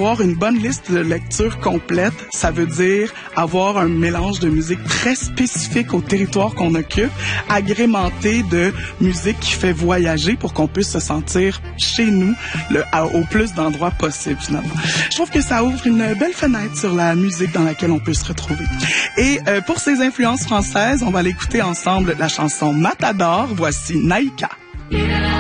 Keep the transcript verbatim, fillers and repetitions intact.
avoir une bonne liste de lecture complète, ça veut dire avoir un mélange de musique très spécifique au territoire qu'on occupe, agrémenté de musique qui fait voyager pour qu'on puisse se sentir chez nous le, à, au plus d'endroits possible, finalement. Je trouve que ça ouvre une belle fenêtre sur la musique dans laquelle on peut se retrouver. Et euh, pour ces influences françaises, on va l'écouter ensemble la chanson Matador. Voici Naïka.